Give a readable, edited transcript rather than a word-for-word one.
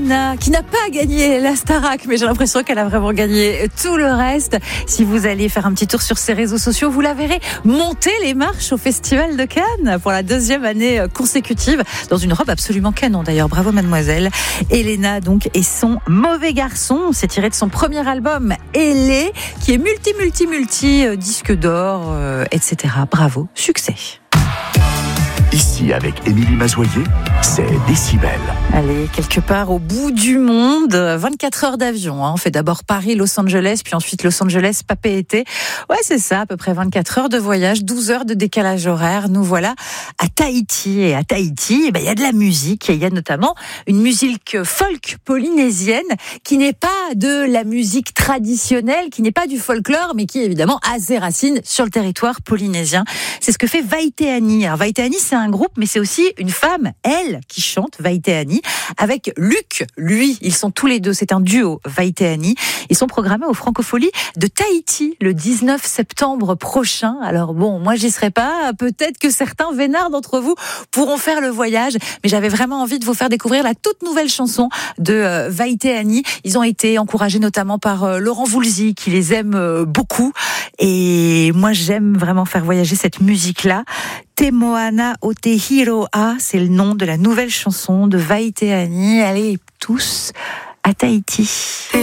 Elena, qui n'a pas gagné la Starac, mais j'ai l'impression qu'elle a vraiment gagné tout le reste. Si vous allez faire un petit tour sur ses réseaux sociaux, vous la verrez monter les marches au Festival de Cannes pour la 2e année consécutive, dans une robe absolument canon d'ailleurs. Bravo mademoiselle. Elena donc et son mauvais garçon, c'est tiré de son premier album Elé, qui est multi disque d'or, etc. Bravo, succès. Ici, avec Émilie Mazoyer, c'est Décibel. Allez, quelque part au bout du monde, 24 heures d'avion. On fait d'abord Paris-Los Angeles, puis ensuite Los Angeles-Papeete. Ouais, c'est ça, à peu près 24 heures de voyage, 12 heures de décalage horaire. Nous voilà à Tahiti. Et à Tahiti, il y a de la musique. Il y a notamment une musique folk polynésienne qui n'est pas de la musique traditionnelle, qui n'est pas du folklore, mais qui évidemment a ses racines sur le territoire polynésien. C'est ce que fait Vaiteani. Alors Vaiteani, c'est un groupe, mais c'est aussi une femme, elle, qui chante, Vaiteani, avec Luc. Lui, ils sont tous les deux, c'est un duo, Vaiteani. Ils sont programmés au Francofolie de Tahiti le 19 septembre prochain. Alors bon, moi j'y serai pas. Peut-être que certains vénards d'entre vous pourront faire le voyage, mais j'avais vraiment envie de vous faire découvrir la toute nouvelle chanson de Vaiteani. Ils ont été encouragés notamment par Laurent Voulzy, qui les aime beaucoup. Et moi, j'aime vraiment faire voyager cette musique-là. Te Moana o Te Hiroa, c'est le nom de la nouvelle chanson de Vaiteani. Allez tous à Tahiti.